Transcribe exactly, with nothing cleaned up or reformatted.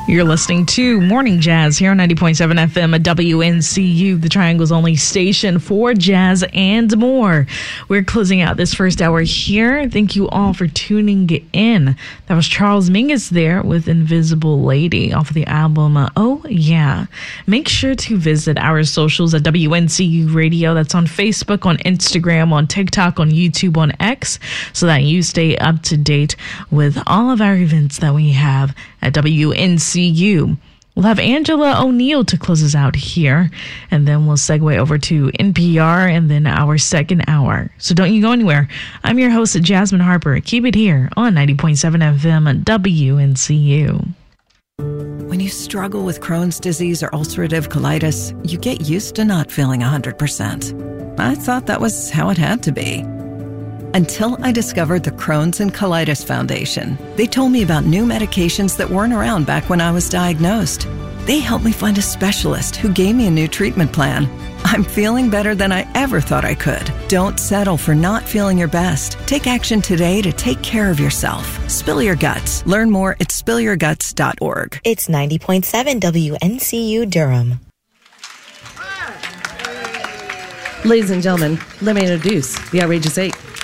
You're listening to Morning Jazz here on ninety point seven F M at W N C U, the Triangle's only station for jazz and more. We're closing out this first hour here. Thank you all for tuning in. That was Charles Mingus there with Invisible Lady off of the album uh, Oh Yeah. Make sure to visit our socials at W N C U Radio. That's on Facebook, on Instagram, on TikTok, on YouTube, on X, so that you stay up to date with all of our events that we have at W N C U. We'll have Angela O'Neill to close us out here, and then we'll segue over to N P R and then our second hour. So don't you go anywhere. I'm your host, Jasmine Harper. Keep it here on ninety point seven F M at W N C U. When you struggle with Crohn's disease or ulcerative colitis, you get used to not feeling one hundred percent. I thought that was how it had to be. Until I discovered the Crohn's and Colitis Foundation. They told me about new medications that weren't around back when I was diagnosed. They helped me find a specialist who gave me a new treatment plan. I'm feeling better than I ever thought I could. Don't settle for not feeling your best. Take action today to take care of yourself. Spill your guts. Learn more at spill your guts dot org. It's ninety point seven W N C U Durham. Ladies and gentlemen, let me introduce the Outrageous Eight.